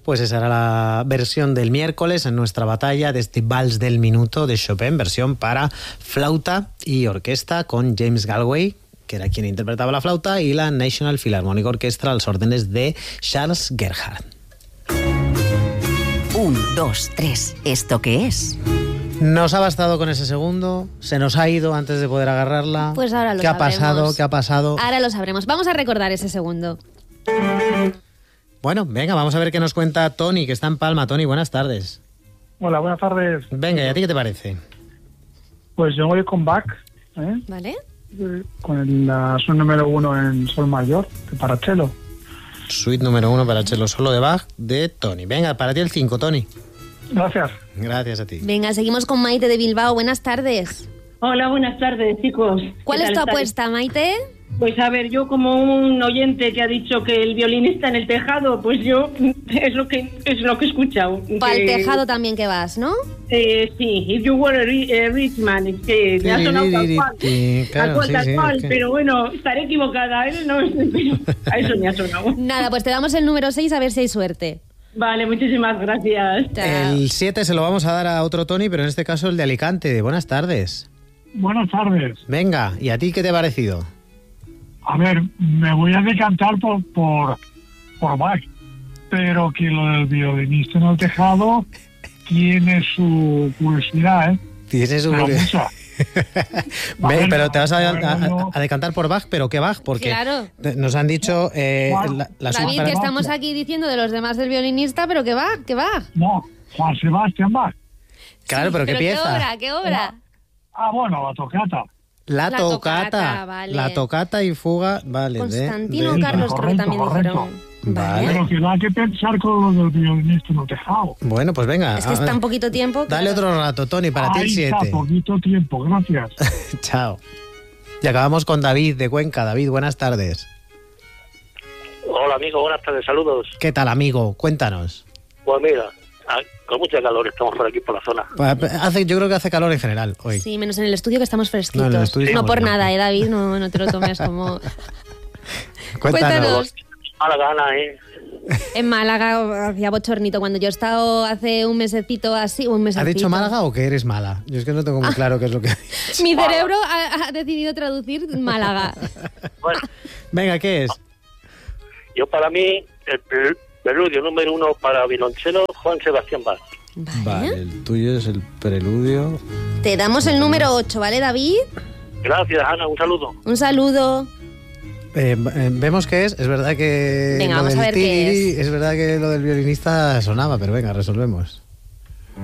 pues esa era la versión del miércoles en nuestra batalla de este Vals del Minuto de Chopin, versión para flauta y orquesta con James Galway, que era quien interpretaba la flauta, y la National Philharmonic Orchestra a las órdenes de Charles Gerhardt. 1, 2, 3. ¿Esto qué es? Nos ha bastado con ese segundo, se nos ha ido antes de poder agarrarla. Pues ahora lo sabremos. ¿Qué ha pasado? Ahora lo sabremos. Vamos a recordar ese segundo. Bueno, venga, vamos a ver qué nos cuenta Tony, que está en Palma. Tony, buenas tardes. Hola, buenas tardes. Venga, ¿y a ti qué te parece? Pues yo voy con Bach, ¿Vale? con la suite número 1 en sol mayor, para cello. Suite número 1 para cello solo de Bach, de Tony. Venga, para ti el 5, Tony. Gracias. Gracias a ti. Venga, seguimos con Maite de Bilbao. Buenas tardes. Hola, buenas tardes, chicos. ¿Cuál es tu apuesta, Maite? Pues a ver, yo como un oyente que ha dicho que el violinista en el tejado, pues yo es lo que he escuchado. Para el tejado también que vas, ¿no? Sí, If You Were a Rich Man, es que me ha sonado tal cual, pero bueno, estaré equivocada, ¿eh? No, a eso me ha sonado. Nada, pues te damos el número 6 a ver si hay suerte. Vale, muchísimas gracias. El 7 se lo vamos a dar a otro Tony, pero en este caso el de Alicante. Buenas tardes. Buenas tardes. Venga, ¿y a ti qué te ha parecido? A ver, me voy a decantar por Bach, pero que lo del violinista en el tejado tiene su curiosidad, ¿eh? Tiene su curiosidad. Pero te vas a decantar por Bach, pero ¿qué Bach? Porque claro, nos han dicho la David, que estamos aquí diciendo de los demás del violinista, pero ¿qué Bach? No, Juan Sebastián Bach. Claro, sí, pero ¿qué pieza? ¿Qué obra? Bueno, la tocata. La tocata, vale. La tocata y fuga, vale. Constantino Carlos, creo que también dijeron. Vale. Pero que no hay que pensar con lo del violinista en el tejado. Bueno, pues venga. Es que está en poquito tiempo. Dale otro rato, Tony, para ti el 7. Está, poquito tiempo, gracias. Chao. Y acabamos con David de Cuenca. David, buenas tardes. Hola, amigo, buenas tardes, saludos. ¿Qué tal, amigo? Cuéntanos. Pues mira, con mucha calor estamos por aquí, por la zona. Yo creo que hace calor en general hoy. Sí, menos en el estudio que estamos fresquitos. No, en el estudio no por bien. nada, David, no te lo tomes como... Cuéntanos. Mala gana, En Málaga hacía bochornito. Cuando yo he estado hace un mesecito así, ¿Ha dicho Málaga o que eres mala? Yo es que no tengo muy claro qué es lo que ha dicho. Mi cerebro ha decidido traducir Málaga. Bueno, venga, ¿qué es? Yo para mí, el preludio número 1 para violonchelo, Juan Sebastián Bach. Vale, el tuyo es el preludio. Te damos el número 8, ¿vale, David? Gracias, Ana, un saludo. Un saludo. Vemos qué es verdad que... Venga, vamos a ver qué es. Es verdad que lo del violinista sonaba, pero venga, resolvemos.